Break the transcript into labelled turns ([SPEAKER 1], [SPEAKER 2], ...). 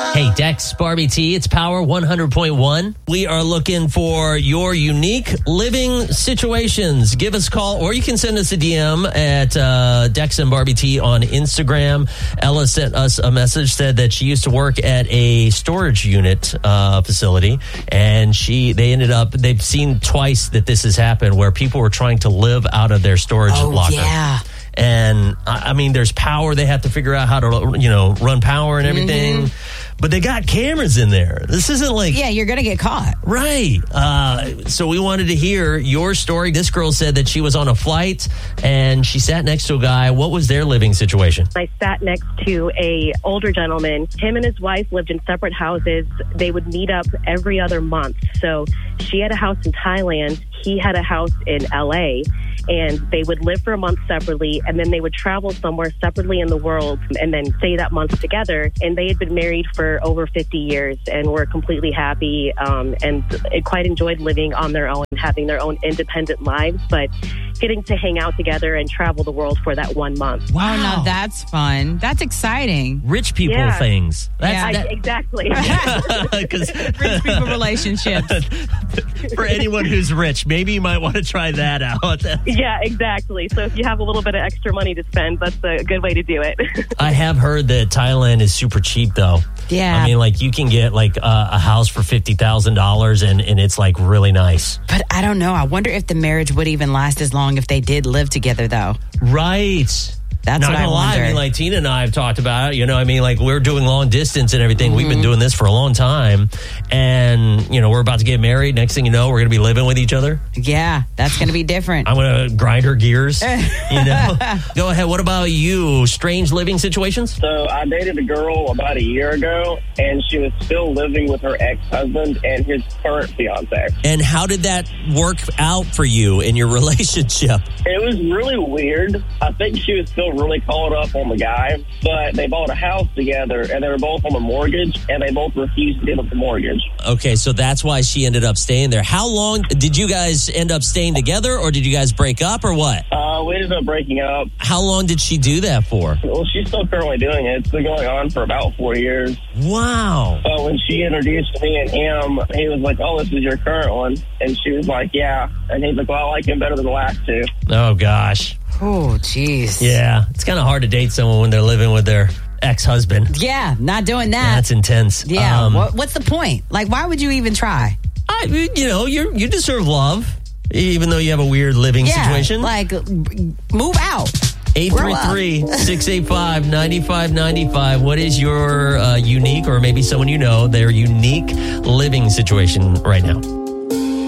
[SPEAKER 1] Hey, Dex, Barbie T, it's Power 100.1. We are looking for your unique living situations. Give us a call, or you can send us a DM at Dex and Barbie T on Instagram. Ella sent us a message, said that she used to work at a storage unit facility, and they've seen twice that this has happened, where people were trying to live out of their storage locker.
[SPEAKER 2] Yeah.
[SPEAKER 1] And I mean, there's power. They have to figure out how to, run power and everything. Mm-hmm. But they got cameras in there. This isn't like...
[SPEAKER 2] Yeah, you're going to get caught.
[SPEAKER 1] Right. So we wanted to hear your story. This girl said that she was on a flight and she sat next to a guy. What was their living situation?
[SPEAKER 3] I sat next to a older gentleman. Him and his wife lived in separate houses. They would meet up every other month. So she had a house in Thailand. He had a house in L.A., and they would live for a month separately, and then they would travel somewhere separately in the world and then stay that month together. And they had been married for over 50 years and were completely happy and quite enjoyed living on their own, having their own independent lives, but getting to hang out together and travel the world for that 1 month.
[SPEAKER 2] Wow, now that's fun. That's exciting.
[SPEAKER 1] Rich people things.
[SPEAKER 3] Exactly.
[SPEAKER 1] Because
[SPEAKER 2] rich people relationships.
[SPEAKER 1] For anyone who's rich, maybe you might want to try that out.
[SPEAKER 3] Yeah, exactly. So if you have a little bit of extra money to spend, that's a good way to do it.
[SPEAKER 1] I have heard that Thailand is super cheap, though.
[SPEAKER 2] Yeah.
[SPEAKER 1] I mean, like, you can get, like, a house for $50,000, and it's, like, really nice.
[SPEAKER 2] But I don't know. I wonder if the marriage would even last as long if they did live together, though.
[SPEAKER 1] Right.
[SPEAKER 2] That's
[SPEAKER 1] Not
[SPEAKER 2] what I
[SPEAKER 1] gonna lie.
[SPEAKER 2] wonder.
[SPEAKER 1] I mean, like, Tina and I have talked about it. Like, we're doing long distance and everything. Mm-hmm. We've been doing this for a long time. And, we're about to get married. Next thing you know, we're going to be living with each other.
[SPEAKER 2] Yeah, that's going to be different.
[SPEAKER 1] I'm going to grind her gears, Go ahead. What about you? Strange living situations?
[SPEAKER 4] So I dated a girl about a year ago, and she was still living with her ex-husband and his current fiance.
[SPEAKER 1] And how did that work out for you in your relationship?
[SPEAKER 4] It was really weird. I think she was still really caught up on the guy, but they bought a house together, and they were both on a mortgage, and they both refused to give up the mortgage.
[SPEAKER 1] Okay, so that's why she ended up staying there. How long did you guys end up staying together, or did you guys break up, or what?
[SPEAKER 4] We ended up breaking up.
[SPEAKER 1] How long did she do that for?
[SPEAKER 4] Well, she's still currently doing it. It's been going on for about 4 years.
[SPEAKER 1] Wow.
[SPEAKER 4] When she introduced me and him, he was like, "Oh, this is your current one." And she was like, "Yeah." And he's like, "Well, I like him better than the last two."
[SPEAKER 1] Oh, gosh.
[SPEAKER 2] Oh, jeez.
[SPEAKER 1] Yeah, it's kind of hard to date someone when they're living with their ex-husband.
[SPEAKER 2] Yeah, not doing that.
[SPEAKER 1] That's intense.
[SPEAKER 2] Yeah, what's the point? Like, why would you even try?
[SPEAKER 1] You deserve love, even though you have a weird living situation.
[SPEAKER 2] Like, move out.
[SPEAKER 1] 833-685-9595. What is your unique, or maybe someone their unique living situation right now?